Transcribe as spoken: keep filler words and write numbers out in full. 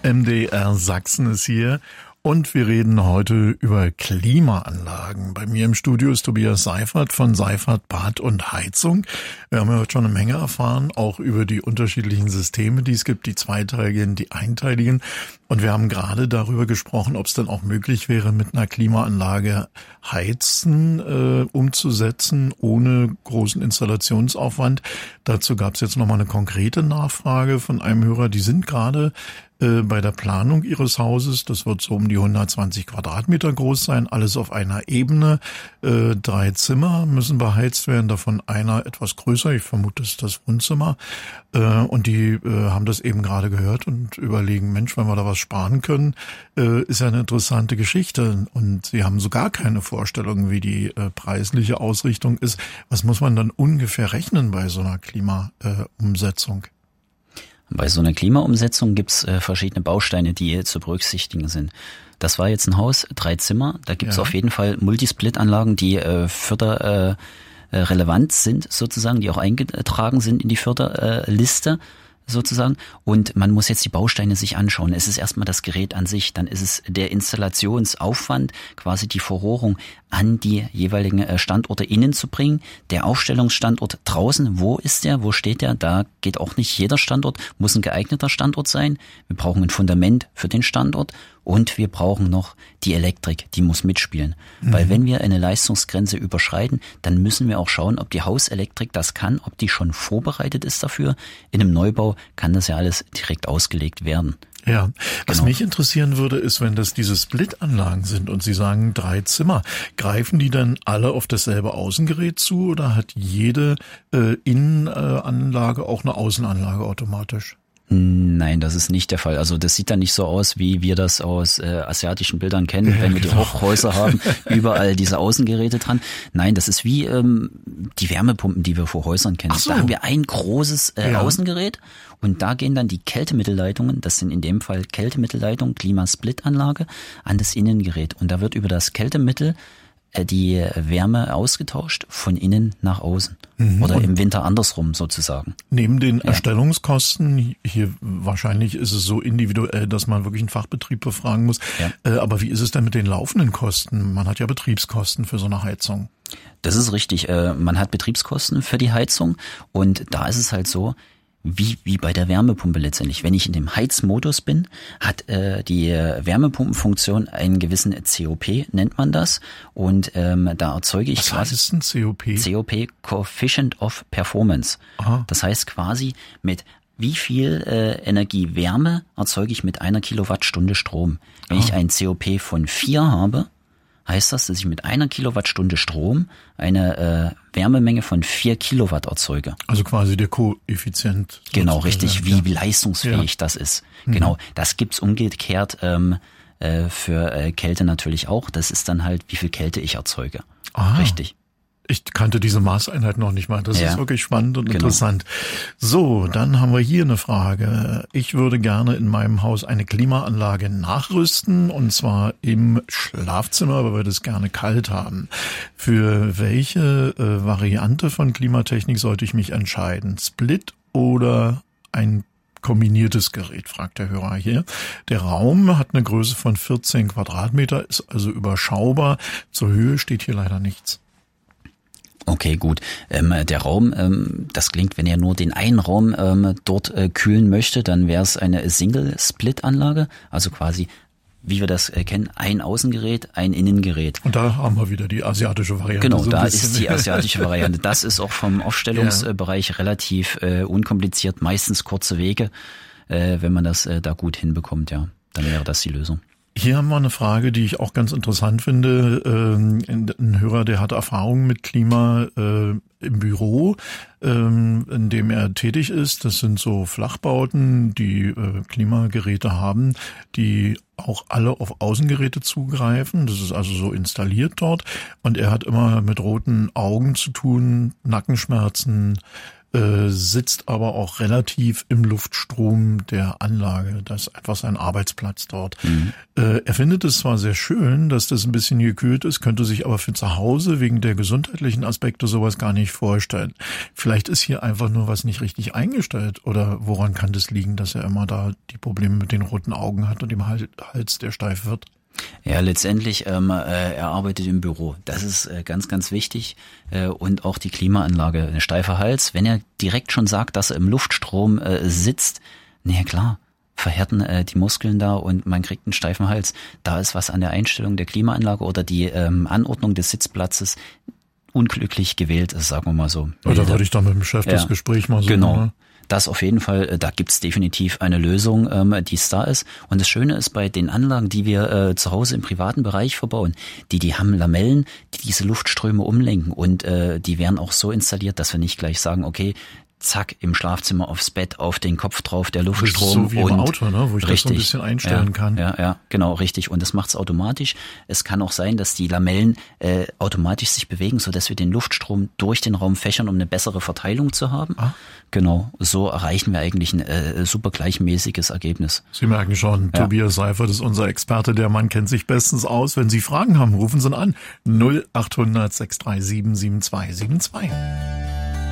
M D R Sachsen ist hier und wir reden heute über Klimaanlagen. Bei mir im Studio ist Tobias Seifert von Seifert Bad und Heizung. Wir haben ja heute schon eine Menge erfahren, auch über die unterschiedlichen Systeme, die es gibt, die zweiteiligen, die einteiligen. Und wir haben gerade darüber gesprochen, ob es dann auch möglich wäre, mit einer Klimaanlage Heizen äh, umzusetzen, ohne großen Installationsaufwand. Dazu gab es jetzt nochmal eine konkrete Nachfrage von einem Hörer. Die sind gerade äh, bei der Planung ihres Hauses, das wird so um die hundertzwanzig Quadratmeter groß sein, alles auf einer Ebene. Äh, drei Zimmer müssen beheizt werden, davon einer etwas größer, ich vermute, es ist das Wohnzimmer. Äh, und die äh, haben das eben gerade gehört und überlegen, Mensch, wenn wir da was sparen können, äh, ist ja eine interessante Geschichte. Und sie haben so gar keine Vorstellung, wie die äh, preisliche Ausrichtung ist. Was muss man dann ungefähr rechnen bei so einer Klimaumsetzung? Bei so einer Klimaumsetzung gibt's äh, verschiedene Bausteine, die zu berücksichtigen sind. Das war jetzt ein Haus, drei Zimmer. Da gibt's ja auf jeden Fall Multisplit-Anlagen, die äh, förder äh, relevant sind sozusagen, die auch eingetragen sind in die Förderliste sozusagen. Und man muss jetzt die Bausteine sich anschauen. Es ist erstmal das Gerät an sich, dann ist es der Installationsaufwand, quasi die Verrohrung an die jeweiligen Standorte innen zu bringen. Der Aufstellungsstandort draußen, wo ist der, wo steht der? Da geht auch nicht jeder Standort, muss ein geeigneter Standort sein. Wir brauchen ein Fundament für den Standort und wir brauchen noch die Elektrik, die muss mitspielen. Mhm. Weil wenn wir eine Leistungsgrenze überschreiten, dann müssen wir auch schauen, ob die Hauselektrik das kann, ob die schon vorbereitet ist dafür. In einem Neubau kann das ja alles direkt ausgelegt werden. Ja, was genau. mich interessieren würde, ist, wenn das diese Split-Anlagen sind und Sie sagen drei Zimmer, greifen die dann alle auf dasselbe Außengerät zu oder hat jede äh, Innenanlage auch eine Außenanlage automatisch? Nein, das ist nicht der Fall. Also das sieht dann nicht so aus, wie wir das aus äh, asiatischen Bildern kennen, ja, wenn wir genau. die Hochhäuser haben, überall diese Außengeräte dran. Nein, das ist wie ähm, die Wärmepumpen, die wir vor Häusern kennen. Ach so. Da haben wir ein großes äh, ja. Außengerät und da gehen dann die Kältemittelleitungen, das sind in dem Fall Kältemittelleitungen, Klimasplittanlage, an das Innengerät. Und da wird über das Kältemittel die Wärme ausgetauscht von innen nach außen. Mhm. Oder im Winter andersrum sozusagen. Neben den ja. Erstellungskosten, hier wahrscheinlich ist es so individuell, dass man wirklich einen Fachbetrieb befragen muss. Ja. Äh, aber wie ist es denn mit den laufenden Kosten? Man hat ja Betriebskosten für so eine Heizung. Das ist richtig. Man hat Betriebskosten für die Heizung und da ist es halt so, Wie, wie bei der Wärmepumpe letztendlich. Wenn ich in dem Heizmodus bin, hat äh, die Wärmepumpenfunktion einen gewissen C O P, nennt man das. Und ähm, da erzeuge ich Was quasi... heißt ein C O P? C O P, Coefficient of Performance. Aha. Das heißt quasi, mit wie viel äh, Energie Wärme erzeuge ich mit einer Kilowattstunde Strom. Wenn Aha. ich ein C O P von vier habe, heißt das, dass ich mit einer Kilowattstunde Strom eine äh, Wärmemenge von vier Kilowatt erzeuge. Also quasi der Koeffizient. Genau, richtig, wie, ja. wie leistungsfähig ja. das ist. Mhm. Genau, das gibt's umgekehrt ähm, äh, für äh, Kälte natürlich auch. Das ist dann halt, wie viel Kälte ich erzeuge. Aha. Richtig. Ich kannte diese Maßeinheit noch nicht mal. Das ja. ist wirklich spannend und genau. interessant. So, dann haben wir hier eine Frage. Ich würde gerne in meinem Haus eine Klimaanlage nachrüsten und zwar im Schlafzimmer, weil wir das gerne kalt haben. Für welche äh, Variante von Klimatechnik sollte ich mich entscheiden? Split oder ein kombiniertes Gerät, fragt der Hörer hier. Der Raum hat eine Größe von vierzehn Quadratmeter, ist also überschaubar. Zur Höhe steht hier leider nichts. Okay, gut. Ähm, der Raum, ähm, das klingt, wenn er nur den einen Raum ähm, dort äh, kühlen möchte, dann wäre es eine Single-Split-Anlage, also quasi, wie wir das äh, kennen, ein Außengerät, ein Innengerät. Und da haben wir wieder die asiatische Variante. Genau, so da bisschen. ist die asiatische Variante. Das ist auch vom Aufstellungsbereich ja. relativ äh, unkompliziert, meistens kurze Wege. Äh, wenn man das äh, da gut hinbekommt, ja, dann wäre das die Lösung. Hier haben wir eine Frage, die ich auch ganz interessant finde. Ähm, ein Hörer, der hat Erfahrung mit Klima äh, im Büro, ähm, in dem er tätig ist. Das sind so Flachbauten, die äh, Klimageräte haben, die auch alle auf Außengeräte zugreifen. Das ist also so installiert dort. Und er hat immer mit roten Augen zu tun, Nackenschmerzen, äh, sitzt aber auch relativ im Luftstrom der Anlage. Das ist einfach sein Arbeitsplatz dort. Mhm. Äh, er findet es zwar sehr schön, dass das ein bisschen gekühlt ist, könnte sich aber für zu Hause wegen der gesundheitlichen Aspekte sowas gar nicht vorstellen. Vielleicht ist hier einfach nur was nicht richtig eingestellt, oder woran kann das liegen, dass er immer da die Probleme mit den roten Augen hat und dem Hals, der steif wird? Ja, letztendlich, ähm, äh, er arbeitet im Büro. Das ist äh, ganz, ganz wichtig. Äh, und auch die Klimaanlage, ein steifer Hals. Wenn er direkt schon sagt, dass er im Luftstrom äh, sitzt, na ja, klar, verhärten äh, die Muskeln da und man kriegt einen steifen Hals. Da ist was an der Einstellung der Klimaanlage oder die ähm, Anordnung des Sitzplatzes unglücklich gewählt, sagen wir mal so. Oder würde ich dann mit dem Chef ja. das Gespräch mal so. Genau. Ne? Das auf jeden Fall, da gibt's definitiv eine Lösung, ähm, die es da ist. Und das Schöne ist bei den Anlagen, die wir äh, zu Hause im privaten Bereich verbauen, die die haben Lamellen, die diese Luftströme umlenken. Und äh, die werden auch so installiert, dass wir nicht gleich sagen, okay, zack, im Schlafzimmer aufs Bett, auf den Kopf drauf, der Luftstrom. So wie und im Auto, ne? Wo ich richtig, das so ein bisschen einstellen ja, kann. Ja, ja, genau, richtig. Und das macht's automatisch. Es kann auch sein, dass die Lamellen äh, automatisch sich bewegen, so dass wir den Luftstrom durch den Raum fächern, um eine bessere Verteilung zu haben. Ah. Genau, so erreichen wir eigentlich ein äh, super gleichmäßiges Ergebnis. Sie merken schon, ja. Tobias Seifert ist unser Experte. Der Mann kennt sich bestens aus. Wenn Sie Fragen haben, rufen Sie ihn an. null acht hundert sechs drei sieben sieben zwei sieben zwei.